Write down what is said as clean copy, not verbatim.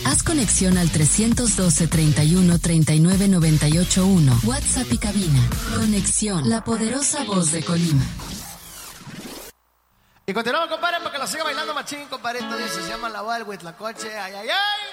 Haz conexión al 312-31-39-98-1. WhatsApp y cabina. Conexión, la poderosa voz de Colima. Y continuamos, compadre, para que lo siga bailando machín, compadre. Esto dice, se llama La Wild with la Coche. Ay, ay, ay.